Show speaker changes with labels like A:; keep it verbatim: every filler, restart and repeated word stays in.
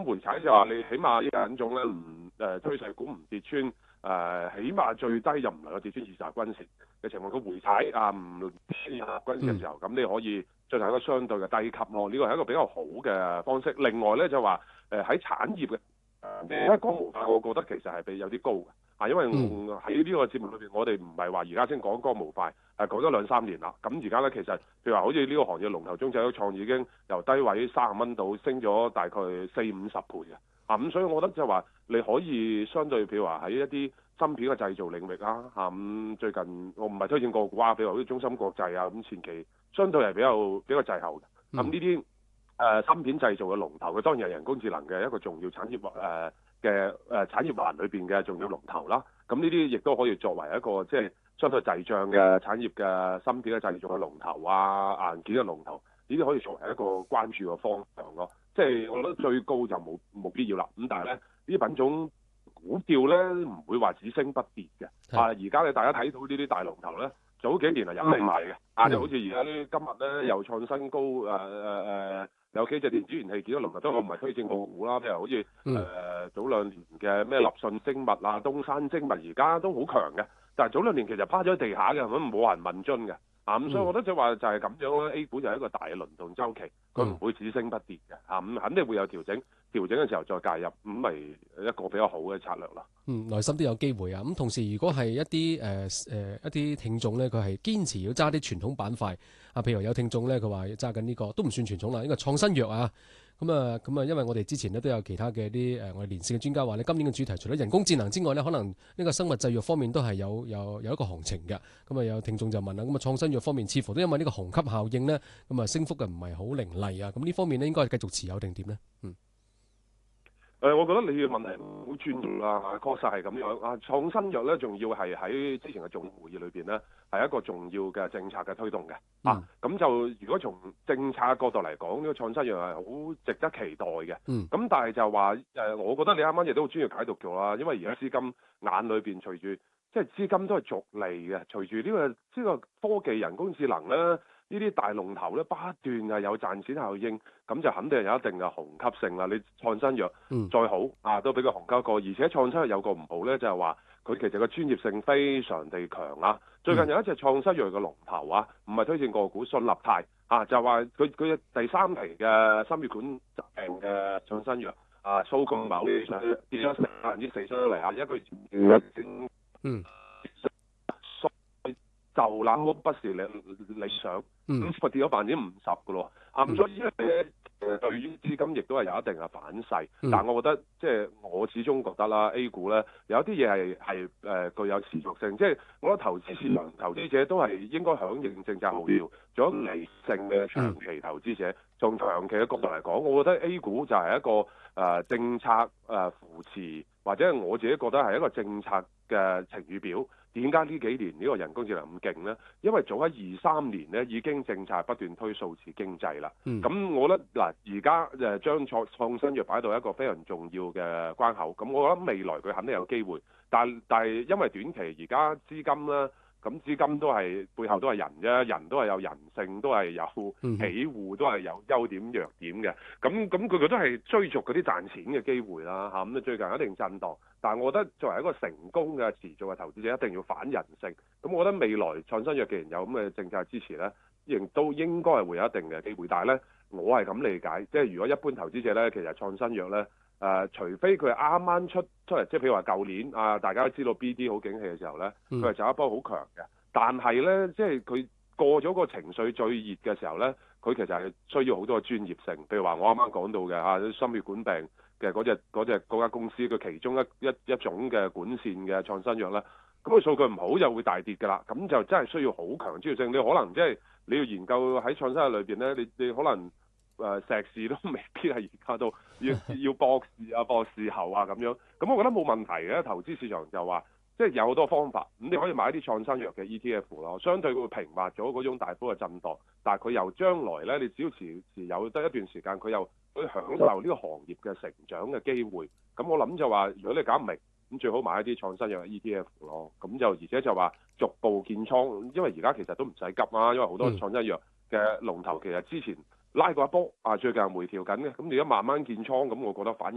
A: 回踩就話你起碼呢個品種咧唔誒趨勢股唔跌穿誒、呃，起碼最低就唔能夠跌穿二十均線嘅情況，佢回踩啊唔跌穿二十均線嘅時候，咁、嗯、你可以進行一個相對嘅低級咯。呢個係一個比較好嘅方式。另外咧就話誒喺產業嘅誒，因為光模塊，我覺得其實係比有啲高嘅。啊，因為喺呢個節目裏邊，我哋唔係話而家先講光模塊，係講咗兩三年啦。咁而家咧，其實譬如話，好似呢個行業龍頭中製一創已經由低位三十蚊到升咗大概四五十倍嘅。啊，咁所以我覺得就係話你可以相對譬如話喺一啲芯片嘅製造領域啦。嚇、啊、咁、嗯、最近我唔係推薦個股啊，譬如話好似中芯國際啊，咁前期相對係比較比較滯後嘅。咁呢啲誒芯片製造嘅龍頭，佢當然係人工智能嘅一個重要產業誒。呃嘅誒、呃、產業環裏邊嘅重要龍頭啦，咁呢啲亦都可以作為一個即係相對滯脹嘅產業嘅芯片嘅製造嘅龍頭啊，硬件嘅龍頭，呢啲可以作為一個關注嘅方向咯。即係我覺得最高就冇冇必要啦。咁但係咧，呢啲品種股票咧唔會話只升不跌嘅。啊，而家咧大家睇到呢啲大龍頭咧，早幾年係有嚟賣嘅，啊就好似而家呢今日咧又創新高誒誒誒。呃呃有幾隻電子元器件嘅龍頭都我唔係推薦個股啦，譬如好似誒、呃、早兩年嘅咩立訊精密啊、東山精密，而家都好強嘅，但係早兩年其實趴咗喺地下嘅，咁冇人問津嘅。啊咁、嗯、所以我覺得就話就係咁樣啦 A 股就係一個大嘅輪動週期，佢唔會只升不跌嘅。啊咁肯定會有調整，調整嘅時候再介入，咁咪一個比較好嘅策略啦。
B: 嗯，內心都有機會啊。咁同時如果係一啲誒誒一啲聽眾咧，佢係堅持要揸啲傳統板塊啊，譬如有聽眾咧，佢話揸緊呢個都唔算傳統啦，呢個創新藥啊。咁啊咁啊，因為我哋之前咧都有其他嘅啲誒我哋連線嘅專家話咧，今年嘅主題除咗人工智能之外咧，可能呢個生物製藥方面都係有有有一個行情嘅。咁啊有聽眾就問啦，咁啊創新藥方面似乎都因為呢個虹吸效應咧，咁啊升幅嘅唔係好凌厲啊。咁呢方面咧應該係繼續持有定點咧？嗯。
A: 誒、呃，我覺得你嘅問題好專業啦，確實係咁樣啊。創新藥咧，仲要係喺之前嘅重要會議裏邊咧，係一個重要嘅政策嘅推動嘅。嗯、啊，咁就如果從政策角度嚟講，呢、這個創新藥係好值得期待嘅。嗯。咁但係就話誒、呃，我覺得你啱啱亦都好專業解讀咗啦，因為而家資金眼裏邊隨住即係資金都係逐利嘅，隨住呢、這個呢、這個科技人工智能咧。呢啲大龍頭咧不斷係有賺錢效應，咁就肯定有一定嘅虹吸性啦。你創新藥再好、嗯、啊，都比佢虹吸過。而且創新藥有個唔好咧，就係話佢其實個專業性非常地強啊。最近有一隻創新藥嘅龍頭啊，唔係推薦個股信立泰啊，就話佢佢第三期嘅心血管疾病嘅創新藥啊，數據某跌咗百分之四出嚟啊，一個月嗯。就那不是理理想，咁佢跌咗百分之五十嘅咯，啊咁所以咧誒對於資金亦都係有一定嘅反噬，嗯、但係我覺得即係、就是、我始終覺得啦 A 股咧有啲嘢係係誒具有持續性，即、就、係、是、我覺得投資市場投資者都係應該響應政策號召，做咗理性嘅長期投資者，從長期嘅角度嚟講，我覺得 A 股就係一個誒、呃、政策誒、呃、扶持，或者我自己覺得係一個政策嘅晴雨表。點解呢幾年呢個人工智能咁勁呢？因為早喺二三年呢已經政策不斷推數字經濟啦。咁、嗯、我覺得嗱，而家誒將創創新藥擺到一個非常重要嘅關口。咁我覺得未來佢肯定有機會，但但係因為短期而家資金啦，咁資金都係背後都係人啫，人都係有人性，都係有起戶，都係有優點弱點嘅。咁咁佢佢都係追逐嗰啲賺錢嘅機會啦嚇。咁、啊、最近一定震盪。但係我覺得作為一個成功嘅持續嘅投資者，一定要反人性。咁我覺得未來創新藥既然有咁嘅政策支持呢，亦都應該係會有一定嘅機會。但係呢，我係咁理解，即係如果一般投資者呢，其實創新藥呢，誒、呃，除非佢係啱啱出出嚟，即係譬如話舊年啊，大家都知道 B D 好景氣嘅時候呢，佢係走一波好強嘅。但係呢，即係佢過咗個情緒最熱嘅時候呢，佢其實係需要好多嘅專業性。譬如話我啱啱講到嘅啊，心血管病嘅嗰隻嗰隻嗰間公司，佢其中一一一種嘅管線嘅創新藥咧，咁佢數據唔好就會大跌㗎啦，咁就真係需要好強嘅專業性。你可能即係你要研究喺創新藥裏邊咧，你你可能誒碩士都未必係而家都要要博士啊、博士後啊咁樣。咁我覺得冇問題嘅，投資市場就話即係有好多方法，咁你可以買啲創新藥嘅 E T F 咯，相對會平滑咗嗰種大幅嘅震盪，但係佢由將來咧，你只要持持有得一段時間，佢又去享受呢個行業嘅成長嘅機會。咁我諗就話，如果你搞唔明，咁最好買一啲創新藥嘅 E T F 咯。咁就而且就話逐步建倉，因為而家其實都唔使急啊，因為好多創新藥嘅龍頭其實之前拉過一波啊，最近回調緊嘅，咁而家慢慢建倉，咁我覺得反而